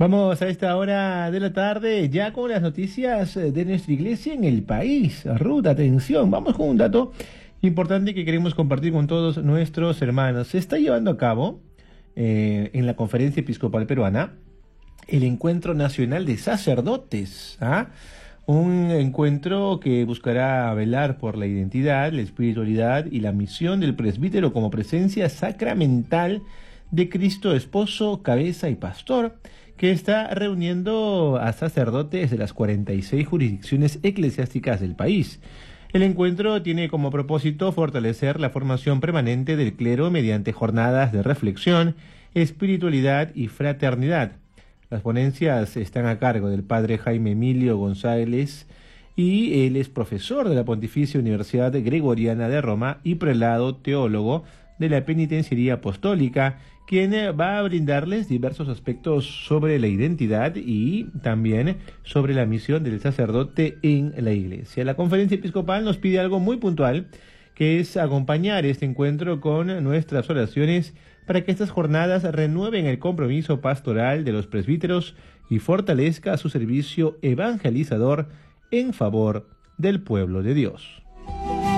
Vamos a esta hora de la tarde ya con las noticias de nuestra iglesia en el país. Ruth, atención, vamos con un dato importante que queremos compartir con todos nuestros hermanos. Se está llevando a cabo en la Conferencia Episcopal Peruana el Encuentro Nacional de Sacerdotes. Un encuentro que buscará velar por la identidad, la espiritualidad y la misión del presbítero como presencia sacramental de Cristo, esposo, cabeza y pastor, que está reuniendo a sacerdotes de las 46 jurisdicciones eclesiásticas del país. El encuentro tiene como propósito fortalecer la formación permanente del clero mediante jornadas de reflexión, espiritualidad y fraternidad. Las ponencias están a cargo del padre Jaime Emilio González y él es profesor de la Pontificia Universidad Gregoriana de Roma y prelado teólogo de la Penitenciaría Apostólica, quien va a brindarles diversos aspectos sobre la identidad y también sobre la misión del sacerdote en la iglesia. La Conferencia Episcopal nos pide algo muy puntual, que es acompañar este encuentro con nuestras oraciones para que estas jornadas renueven el compromiso pastoral de los presbíteros y fortalezca su servicio evangelizador en favor del pueblo de Dios.